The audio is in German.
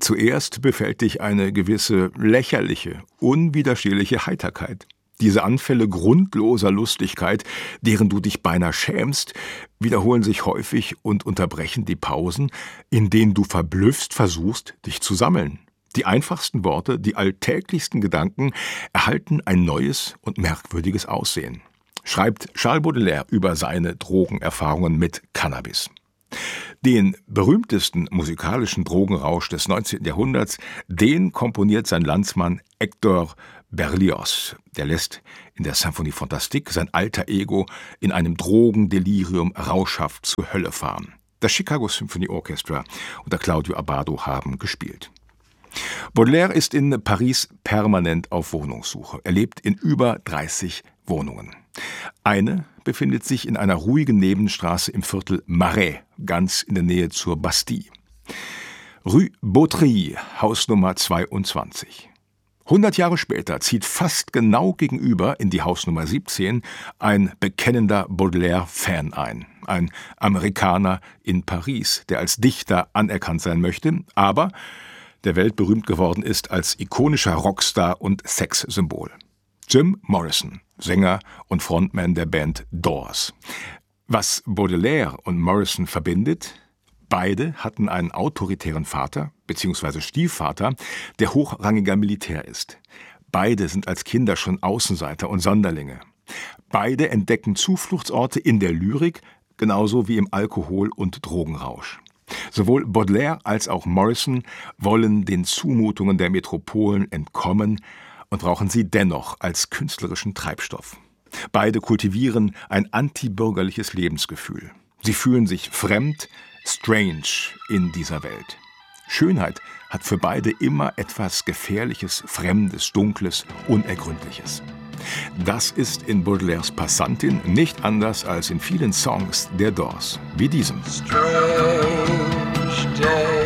Zuerst befällt dich eine gewisse lächerliche, unwiderstehliche Heiterkeit. Diese Anfälle grundloser Lustigkeit, deren du dich beinahe schämst, wiederholen sich häufig und unterbrechen die Pausen, in denen du verblüfft versuchst, dich zu sammeln. Die einfachsten Worte, die alltäglichsten Gedanken erhalten ein neues und merkwürdiges Aussehen, schreibt Charles Baudelaire über seine Drogenerfahrungen mit Cannabis. Den berühmtesten musikalischen Drogenrausch des 19. Jahrhunderts, den komponiert sein Landsmann Hector Berlioz. Der lässt in der Symphonie Fantastique sein alter Ego in einem Drogendelirium rauschhaft zur Hölle fahren. Das Chicago Symphony Orchestra unter Claudio Abbado haben gespielt. Baudelaire ist in Paris permanent auf Wohnungssuche. Er lebt in über 30 Wohnungen. Eine befindet sich in einer ruhigen Nebenstraße im Viertel Marais, ganz in der Nähe zur Bastille. Rue Bautry, Hausnummer 22. 100 Jahre später zieht fast genau gegenüber in die Hausnummer 17 ein bekennender Baudelaire-Fan ein. Ein Amerikaner in Paris, der als Dichter anerkannt sein möchte, aber der weltberühmt geworden ist als ikonischer Rockstar und Sexsymbol. Jim Morrison, Sänger und Frontman der Band Doors. Was Baudelaire und Morrison verbindet? Beide hatten einen autoritären Vater bzw. Stiefvater, der hochrangiger Militär ist. Beide sind als Kinder schon Außenseiter und Sonderlinge. Beide entdecken Zufluchtsorte in der Lyrik, genauso wie im Alkohol- und Drogenrausch. Sowohl Baudelaire als auch Morrison wollen den Zumutungen der Metropolen entkommen und brauchen sie dennoch als künstlerischen Treibstoff. Beide kultivieren ein antibürgerliches Lebensgefühl. Sie fühlen sich fremd, strange in dieser Welt. Schönheit hat für beide immer etwas Gefährliches, Fremdes, Dunkles, Unergründliches. Das ist in Baudelaires Passantin nicht anders als in vielen Songs der Doors, wie diesem. Strange day.